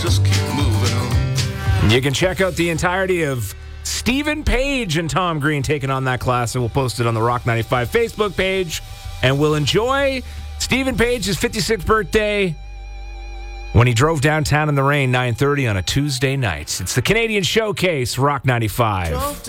Just keep moving on. You can check out the entirety of Stephen Page and Tom Green taking on that class, and we'll post it on the Rock 95 Facebook page. And we'll enjoy Stephen Page's 56th birthday when he drove downtown in the rain, 9:30 on a Tuesday night. It's the Canadian Showcase, Rock 95.